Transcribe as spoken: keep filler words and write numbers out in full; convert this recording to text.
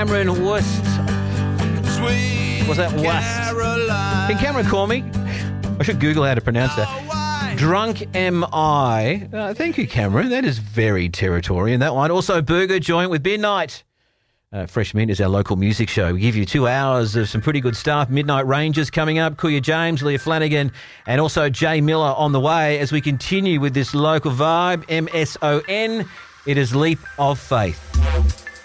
Cameron West. Was that West? Can Cameron call me? I should Google how to pronounce that. Drunk Am I? Uh, thank you, Cameron. That is very Territorian, that one. Also, Burger Joint with Midnight. Uh, Fresh Mint is our local music show. We give you two hours of some pretty good stuff. Midnight Rangers coming up. Kuya James, Leah Flanagan, and also Jay Miller on the way as we continue with this local vibe. M S O N. It is Leap of Faith.